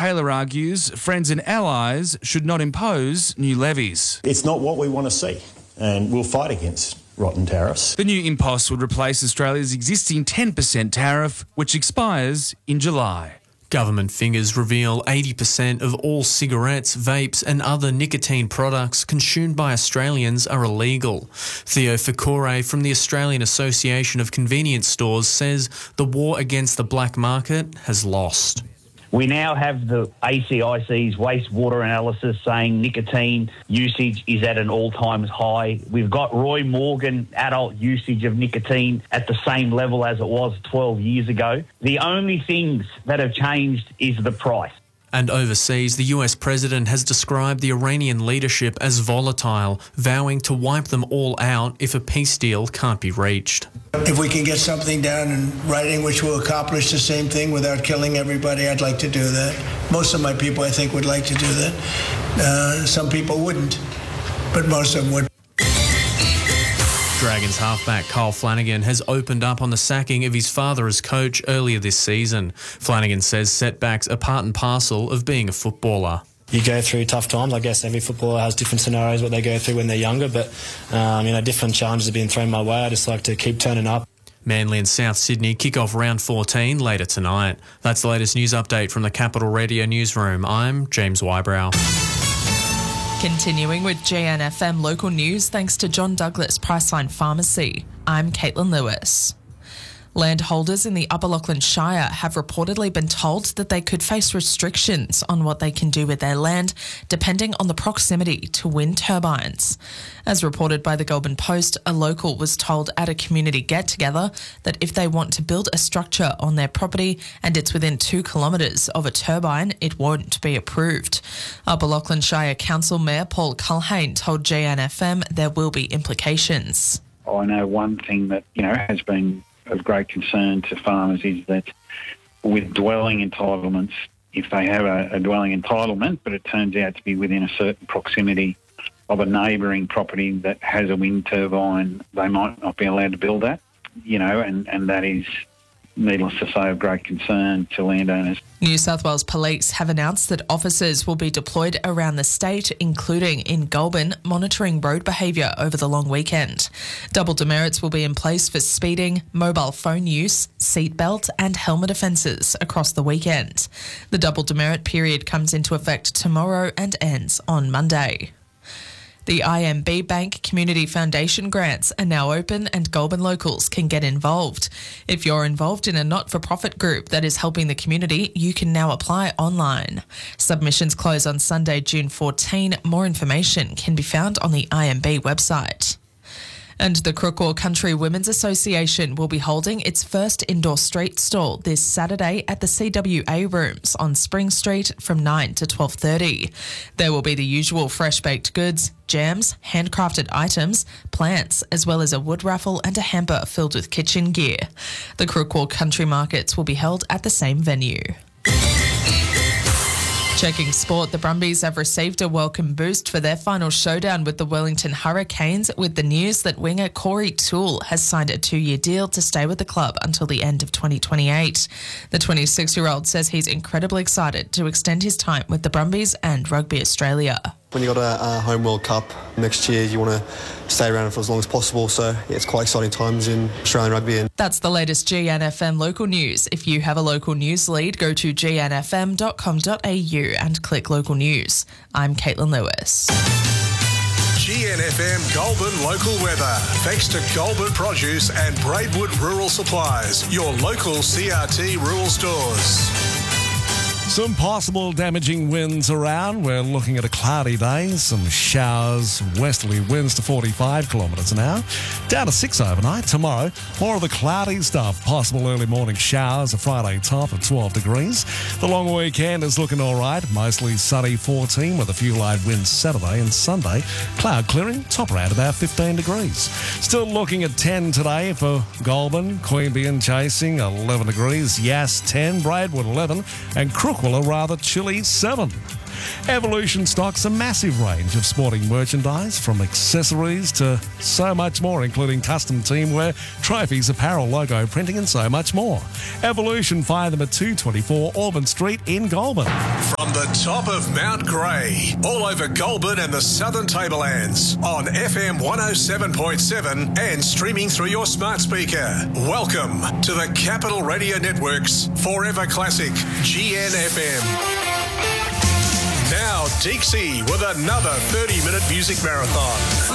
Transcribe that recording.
Taylor argues friends and allies should not impose new levies. It's not what we want to see, and we'll fight against rotten tariffs. The new impost would replace Australia's existing 10% tariff, which expires in July. Government figures reveal 80% of all cigarettes, vapes and other nicotine products consumed by Australians are illegal. Theo Fakore from the Australian Association of Convenience Stores says the war against the black market has lost. We now have the ACIC's wastewater analysis saying nicotine usage is at an all-time high. We've got Roy Morgan adult usage of nicotine at the same level as it was 12 years ago. The only things that have changed is the price. And overseas, the US president has described the Iranian leadership as volatile, vowing to wipe them all out if a peace deal can't be reached. If we can get something down in writing which will accomplish the same thing without killing everybody, I'd like to do that. Most of my people, I think, would like to do that. Some people wouldn't, but most of them would. Dragons halfback Kyle Flanagan has opened up on the sacking of his father as coach earlier this season. Flanagan says setbacks are part and parcel of being a footballer. You go through tough times. I guess every footballer has different scenarios what they go through when they're younger, but different challenges have been thrown my way. I just like to keep turning up. Manly and South Sydney kick off round 14 later tonight. That's the latest news update from the Capital Radio newsroom. I'm James Wybrow. Continuing with GNFM local news, thanks to John Douglas Priceline Pharmacy. I'm Caitlin Lewis. Landholders in the Upper Lachlan Shire have reportedly been told that they could face restrictions on what they can do with their land, depending on the proximity to wind turbines. As reported by the Goulburn Post, a local was told at a community get-together that if they want to build a structure on their property and it's within 2 kilometres of a turbine, it won't be approved. Upper Lachlan Shire Council Mayor Paul Culhane told GNFM there will be implications. I know one thing that, has been of great concern to farmers is that with dwelling entitlements, if they have a dwelling entitlement, but it turns out to be within a certain proximity of a neighbouring property that has a wind turbine, they might not be allowed to build that, and that is, needless to say, of great concern to landowners. New South Wales Police have announced that officers will be deployed around the state, including in Goulburn, monitoring road behaviour over the long weekend. Double demerits will be in place for speeding, mobile phone use, seatbelt and helmet offences across the weekend. The double demerit period comes into effect tomorrow and ends on Monday. The IMB Bank Community Foundation grants are now open and Goulburn locals can get involved. If you're involved in a not-for-profit group that is helping the community, you can now apply online. Submissions close on Sunday, June 14. More information can be found on the IMB website. And the Crookwell Country Women's Association will be holding its first indoor street stall this Saturday at the CWA Rooms on Spring Street from 9 to 12:30. There will be the usual fresh baked goods, jams, handcrafted items, plants, as well as a wood raffle and a hamper filled with kitchen gear. The Crookwell Country Markets will be held at the same venue. Checking sport, the Brumbies have received a welcome boost for their final showdown with the Wellington Hurricanes with the news that winger Corey Toole has signed a 2-year deal to stay with the club until the end of 2028. The 26-year-old says he's incredibly excited to extend his time with the Brumbies and Rugby Australia. When you got a home World Cup next year, you want to stay around for as long as possible. So it's quite exciting times in Australian rugby. And that's the latest GNFM local news. If you have a local news lead, go to gnfm.com.au and click local news. I'm Caitlin Lewis. GNFM Goulburn local weather. Thanks to Goulburn Produce and Braidwood Rural Supplies, your local CRT rural stores. Some possible damaging winds around. We're looking at a cloudy day. Some showers, westerly winds to 45 kilometres an hour. Down to 6 overnight. Tomorrow, more of the cloudy stuff. Possible early morning showers. A Friday top of 12 degrees. The long weekend is looking all right. Mostly sunny 14 with a few light winds Saturday and Sunday. Cloud clearing, top around about 15 degrees. Still looking at 10 today for Goulburn. Queanbeyan chasing 11 degrees. Yass 10, Braidwood 11 and Crookwell a rather chilly 7. Evolution stocks a massive range of sporting merchandise, from accessories to so much more, including custom teamwear, trophies, apparel, logo printing and so much more. Evolution, find them at 224 Auburn Street in Goulburn. From the top of Mount Grey, all over Goulburn and the Southern Tablelands, on FM 107.7 and streaming through your smart speaker. Welcome to the Capital Radio Network's Forever Classic GNFM. Now Deeksy with another 30-minute music marathon.